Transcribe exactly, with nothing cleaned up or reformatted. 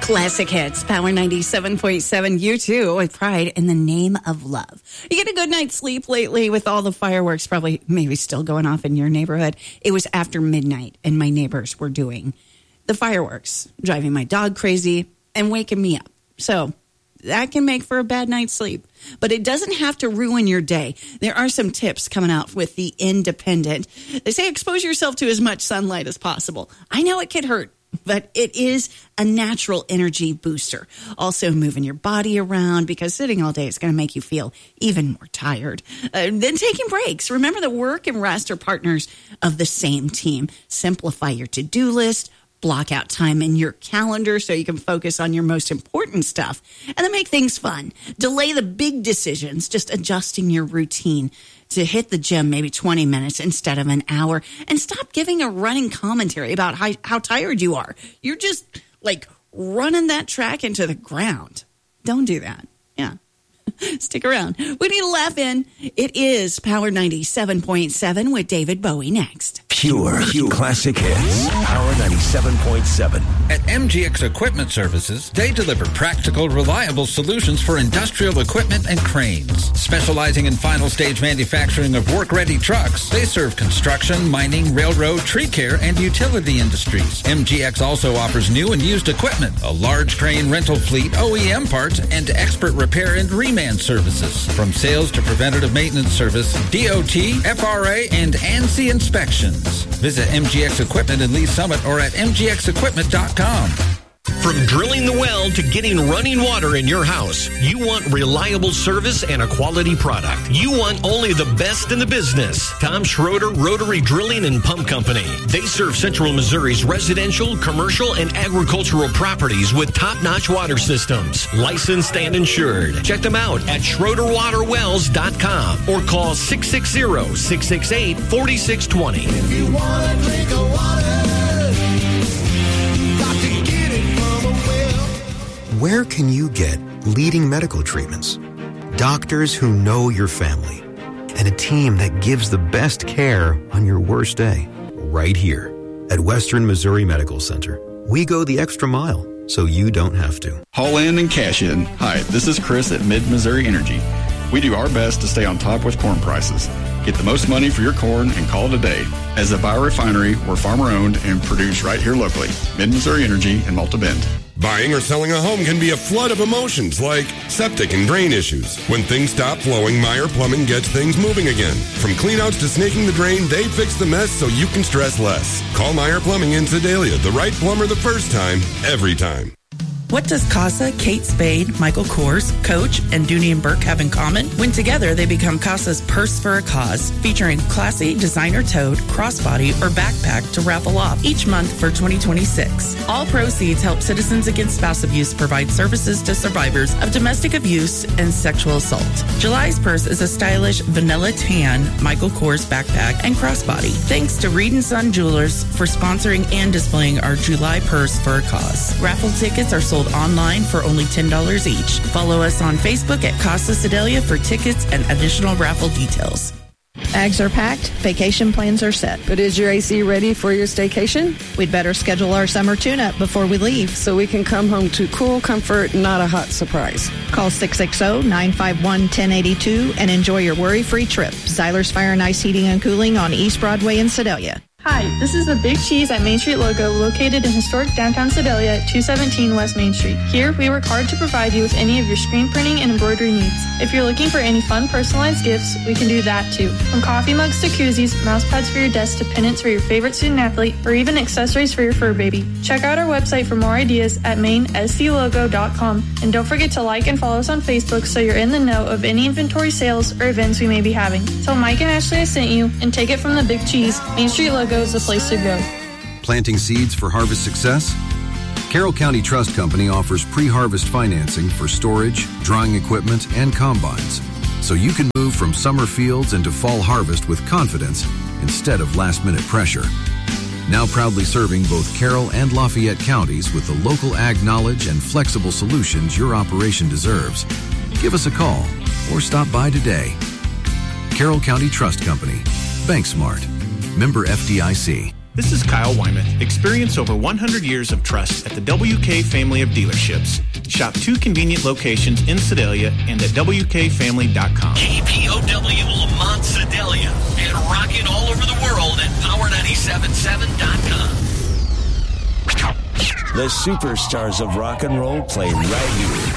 Classic hits, Power ninety-seven point seven, you too, with Pride in the Name of Love. You get a good night's sleep lately with all the fireworks probably maybe still going off in your neighborhood. It was after midnight and my neighbors were doing the fireworks, driving my dog crazy and waking me up. So that can make for a bad night's sleep, but it doesn't have to ruin your day. There are some tips coming out with The Independent. They say expose yourself to as much sunlight as possible. I know it could hurt, but it is a natural energy booster. Also, moving your body around because sitting all day is going to make you feel even more tired. Uh, then taking breaks. Remember that work and rest are partners of the same team. Simplify your to-do list. Block out time in your calendar so you can focus on your most important stuff. And then make things fun. Delay the big decisions, just adjusting your routine to hit the gym maybe twenty minutes instead of an hour. And stop giving a running commentary about how, how tired you are. You're just like running that track into the ground. Don't do that. Yeah. Stick around. We need a laugh in. It is Power ninety-seven point seven with David Bowie next. Pure, pure classic hits. Power ninety-seven point seven. At M G X Equipment Services, they deliver practical, reliable solutions for industrial equipment and cranes. Specializing in final stage manufacturing of work-ready trucks, they serve construction, mining, railroad, tree care, and utility industries. M G X also offers new and used equipment, a large crane rental fleet, O E M parts, and expert repair and reman services. From sales to preventative maintenance service, D O T, F R A, and ANSI inspections. Visit M G X Equipment in Lee Summit or at m g x equipment dot com. From drilling the well to getting running water in your house, you want reliable service and a quality product. You want only the best in the business. Tom Schroeder Rotary Drilling and Pump Company. They serve Central Missouri's residential, commercial, and agricultural properties with top-notch water systems. Licensed and insured. Check them out at schroeder water wells dot com or call six six zero, six six eight, four six two zero. If you want to drink a water, you got to get it from a well. Where can you get leading medical treatments, doctors who know your family, and a team that gives the best care on your worst day? Right here at Western Missouri Medical Center. We go the extra mile so you don't have to. Haul in and cash in. Hi, this is Chris at Mid-Missouri Energy. We do our best to stay on top with corn prices. Get the most money for your corn and call it a day. As a biorefinery, we're farmer-owned and produced right here locally. Mid-Missouri Energy in Malta Bend. Buying or selling a home can be a flood of emotions like septic and drain issues. When things stop flowing, Meyer Plumbing gets things moving again. From cleanouts to snaking the drain, they fix the mess so you can stress less. Call Meyer Plumbing in Sedalia, the right plumber the first time, every time. What does Casa, Kate Spade, Michael Kors, Coach, and Dooney and Burke have in common? When together, they become Casa's Purse for a Cause, featuring classy, designer-toed, crossbody, or backpack to raffle off each month for twenty twenty-six. All proceeds help Citizens Against Spouse Abuse provide services to survivors of domestic abuse and sexual assault. July's purse is a stylish vanilla tan Michael Kors backpack and crossbody. Thanks to Reed and Son Jewelers for sponsoring and displaying our July Purse for a Cause. Raffle tickets are sold online for only ten dollars each. Follow us on Facebook at Casa Sedalia for tickets and additional raffle details. Bags are packed, vacation plans are set. But is your A C ready for your staycation? We'd better schedule our summer tune-up before we leave. So we can come home to cool comfort, not a hot surprise. Call six six zero, nine five one, one zero eight two and enjoy your worry-free trip. Zyler's Fire and Ice Heating and Cooling on East Broadway in Sedalia. Hi, this is the Big Cheese at Main Street Logo, located in historic downtown Sedalia at two seventeen West Main Street. Here, we work hard to provide you with any of your screen printing and embroidery needs. If you're looking for any fun personalized gifts, we can do that too. From coffee mugs to koozies, mouse pads for your desk to pennants for your favorite student athlete, or even accessories for your fur baby. Check out our website for more ideas at main s c logo dot com. And don't forget to like and follow us on Facebook so you're in the know of any inventory sales or events we may be having. Tell Mike and Ashley I sent you and take it from the Big Cheese. Main Street Logo is the place to go. Planting seeds for harvest success? Carroll County Trust Company offers pre-harvest financing for storage, drying equipment, and combines, so you can move from summer fields into fall harvest with confidence instead of last-minute pressure. Now proudly serving both Carroll and Lafayette counties with the local ag knowledge and flexible solutions your operation deserves. Give us a call or stop by today. Carroll County Trust Company. Bank Smart. Member F D I C. This is Kyle Wyman. Experience over one hundred years of trust at the W K family of dealerships. Shop two convenient locations in Sedalia and at W K family dot com. K P O W Lamont Sedalia and rocking all over the world at power nine seven seven dot com. The superstars of rock and roll play right here.